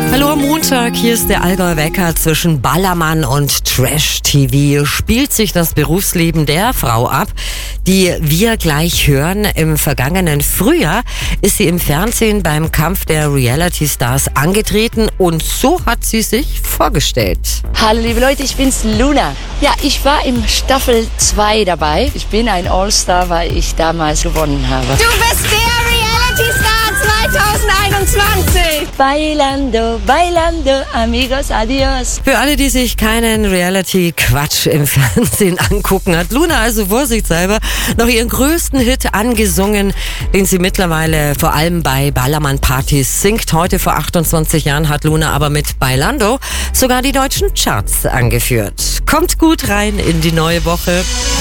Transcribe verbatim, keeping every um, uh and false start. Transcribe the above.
Hallo am Montag, hier ist der Allgäuer Wecker. Zwischen Ballermann und Trash-T V spielt sich das Berufsleben der Frau ab, die wir gleich hören. Im vergangenen Frühjahr ist sie im Fernsehen beim Kampf der Reality-Stars angetreten und so hat sie sich vorgestellt. Hallo liebe Leute, ich bin's Luna. Ja, ich war im Staffel zwei dabei. Ich bin ein All-Star, weil ich damals gewonnen habe. Du bist der Reality-Star zwanzig einundzwanzig. Bailando, bailando, amigos, adios. Für alle, die sich keinen Reality-Quatsch im Fernsehen angucken, hat Luna also vorsichtshalber noch ihren größten Hit angesungen, den sie mittlerweile vor allem bei Ballermann-Partys singt. Heute vor achtundzwanzig Jahren hat Luna aber mit Bailando sogar die deutschen Charts angeführt. Kommt gut rein in die neue Woche.